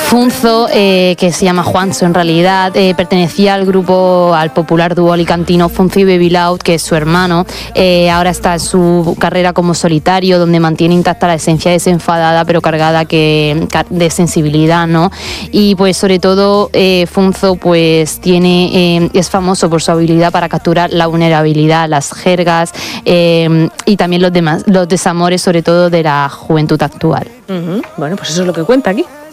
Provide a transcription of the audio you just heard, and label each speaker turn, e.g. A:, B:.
A: Funzo, que se llama Juancho en realidad, pertenecía al popular dúo alicantino Funzo y Baby Loud, que es su hermano. Ahora está en su carrera como solitario, donde mantiene intacta la esencia desenfadada pero cargada de sensibilidad, ¿no? Y pues sobre todo Funzo pues es famoso por su habilidad para capturar la vulnerabilidad, las jergas y también los desamores, sobre todo de la juventud actual.
B: Bueno, pues eso es lo que cuenta aquí.